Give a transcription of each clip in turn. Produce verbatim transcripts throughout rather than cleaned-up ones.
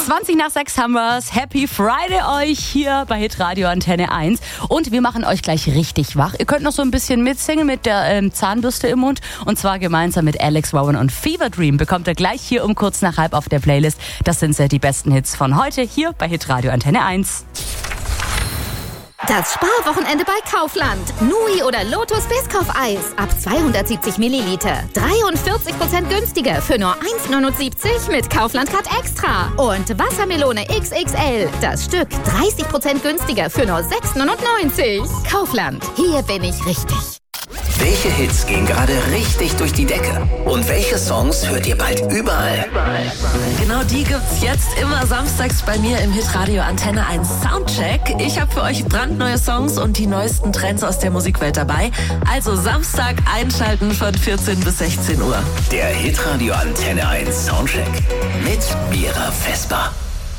zwanzig nach sechs haben wir's. Happy Friday euch hier bei Hitradio Antenne eins. Und wir machen euch gleich richtig wach. Ihr könnt noch so ein bisschen mitsingen mit der ähm, Zahnbürste im Mund. Und zwar gemeinsam mit Alex Rowan und Fever Dream. Bekommt ihr gleich hier um kurz nach halb auf der Playlist. Das sind die besten Hits von heute hier bei Hitradio Antenne eins. Das Sparwochenende bei Kaufland. Nui oder Lotus Biscoff-Eis ab zweihundertsiebzig Milliliter. dreiundvierzig Prozent günstiger für nur eins neunundsiebzig mit Kaufland Card Extra. Und Wassermelone X X L. Das Stück dreißig Prozent günstiger für nur sechs neunundneunzig. Kaufland. Hier bin ich richtig. Welche Hits gehen gerade richtig durch die Decke? Und welche Songs hört ihr bald überall? Genau die gibt's jetzt immer samstags bei mir im Hitradio Antenne eins Soundcheck. Ich habe für euch brandneue Songs und die neuesten Trends aus der Musikwelt dabei. Also Samstag einschalten von vierzehn bis sechzehn Uhr. Der Hitradio Antenne eins Soundcheck mit Mira Vesper.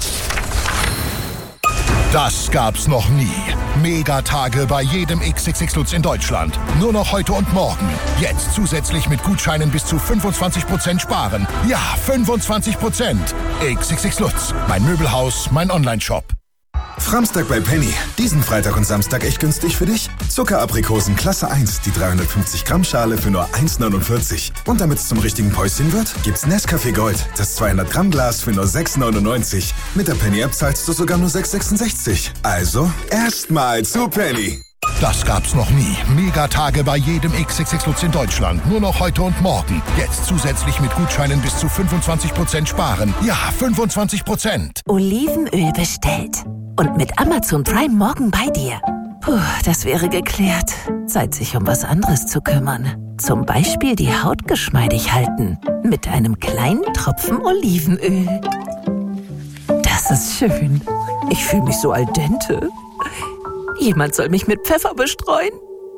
Das gab's noch nie. Megatage bei jedem X X X Lutz in Deutschland. Nur noch heute und morgen. Jetzt zusätzlich mit Gutscheinen bis zu fünfundzwanzig Prozent sparen. Ja, fünfundzwanzig Prozent. X X X Lutz. Mein Möbelhaus, mein Onlineshop. Framstag bei Penny. Diesen Freitag und Samstag echt günstig für dich? Zuckeraprikosen Klasse eins, die dreihundertfünfzig Gramm Schale für nur eins neunundvierzig. Und damit es zum richtigen Päuschen wird, gibt's Nescafé Gold, das zweihundert Gramm Glas für nur sechs neunundneunzig. Mit der Penny-App zahlst du sogar nur sechs sechsundsechzig. Also, erstmal zu Penny. Das gab's noch nie. Megatage bei jedem X X X Lutz in Deutschland. Nur noch heute und morgen. Jetzt zusätzlich mit Gutscheinen bis zu fünfundzwanzig Prozent sparen. Ja, fünfundzwanzig Prozent. Olivenöl bestellt. Und mit Amazon Prime morgen bei dir. Puh, das wäre geklärt. Zeit, sich um was anderes zu kümmern. Zum Beispiel die Haut geschmeidig halten. Mit einem kleinen Tropfen Olivenöl. Das ist schön. Ich fühle mich so al dente. Jemand soll mich mit Pfeffer bestreuen.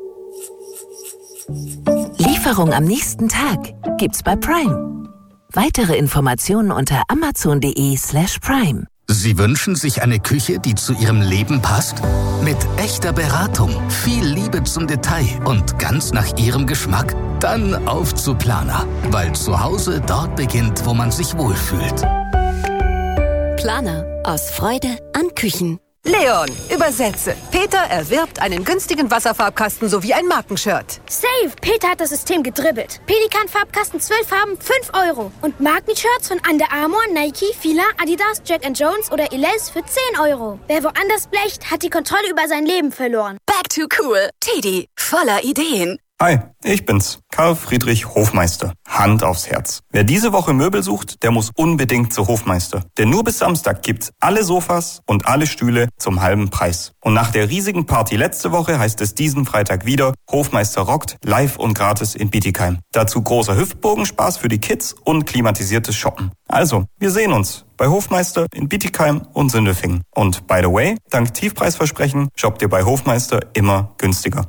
Lieferung am nächsten Tag gibt's bei Prime. Weitere Informationen unter amazon.de slash prime. Sie wünschen sich eine Küche, die zu Ihrem Leben passt? Mit echter Beratung, viel Liebe zum Detail und ganz nach Ihrem Geschmack? Dann auf zu Planer, weil zu Hause dort beginnt, wo man sich wohlfühlt. Planer. Aus Freude an Küchen. Leon, übersetze. Peter erwirbt einen günstigen Wasserfarbkasten sowie ein Markenshirt. Save! Peter hat das System gedribbelt. Pelikan-Farbkasten zwölf Farben, fünf Euro. Und Markenshirts von Under Armour, Nike, Fila, Adidas, Jack and Jones oder Elize für zehn Euro. Wer woanders blecht, hat die Kontrolle über sein Leben verloren. Back to cool. Teddy, voller Ideen. Hi, ich bin's, Karl Friedrich Hofmeister. Hand aufs Herz. Wer diese Woche Möbel sucht, der muss unbedingt zu Hofmeister. Denn nur bis Samstag gibt's alle Sofas und alle Stühle zum halben Preis. Und nach der riesigen Party letzte Woche heißt es diesen Freitag wieder, Hofmeister rockt, live und gratis in Bietigheim. Dazu großer Hüftbogenspaß für die Kids und klimatisiertes Shoppen. Also, wir sehen uns bei Hofmeister in Bietigheim und Sindelfingen. Und by the way, dank Tiefpreisversprechen shoppt ihr bei Hofmeister immer günstiger.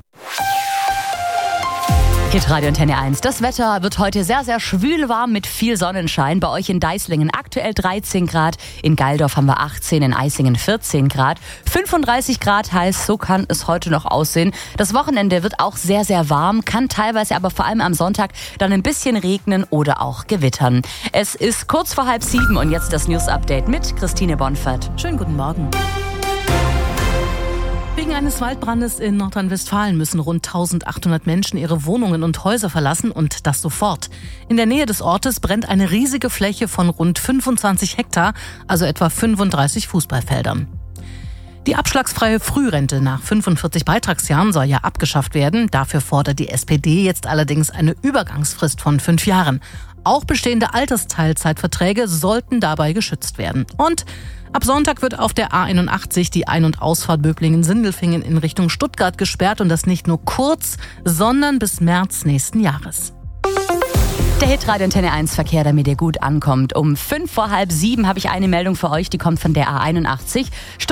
Hitradio Antenne eins. Das Wetter wird heute sehr, sehr schwül warm mit viel Sonnenschein. Bei euch in Deislingen aktuell dreizehn Grad. In Geildorf haben wir achtzehn, in Eisingen vierzehn Grad. fünfunddreißig Grad heißt, so kann es heute noch aussehen. Das Wochenende wird auch sehr, sehr warm, kann teilweise aber vor allem am Sonntag dann ein bisschen regnen oder auch gewittern. Es ist kurz vor halb sieben und jetzt das News-Update mit Christine Bonfert. Schönen guten Morgen. Wegen eines Waldbrandes in Nordrhein-Westfalen müssen rund eintausendachthundert Menschen ihre Wohnungen und Häuser verlassen und das sofort. In der Nähe des Ortes brennt eine riesige Fläche von rund fünfundzwanzig Hektar, also etwa fünfunddreißig Fußballfeldern. Die abschlagsfreie Frührente nach fünfundvierzig Beitragsjahren soll ja abgeschafft werden. Dafür fordert die S P D jetzt allerdings eine Übergangsfrist von fünf Jahren. Auch bestehende Altersteilzeitverträge sollten dabei geschützt werden. Und ab Sonntag wird auf der A einundachtzig die Ein- und Ausfahrt Böblingen-Sindelfingen in Richtung Stuttgart gesperrt und das nicht nur kurz, sondern bis März nächsten Jahres. Der Hitradio Antenne eins Verkehr, damit ihr gut ankommt. Um fünf vor halb sieben habe ich eine Meldung für euch, die kommt von der A einundachtzig.